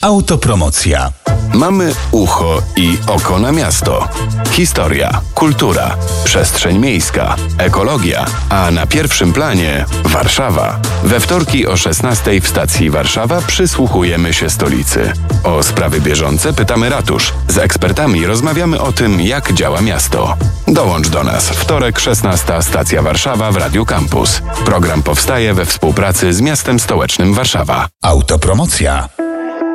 Autopromocja. Mamy ucho i oko na miasto. Historia, kultura, przestrzeń miejska, ekologia, a na pierwszym planie Warszawa. We wtorki o 16:00 w stacji Warszawa przysłuchujemy się stolicy. O sprawy bieżące pytamy ratusz. Z ekspertami rozmawiamy o tym, jak działa miasto. Dołącz do nas. Wtorek 16:00 stacja Warszawa w Radiu Campus. Program powstaje we współpracy z miastem stołecznym Warszawa. Autopromocja.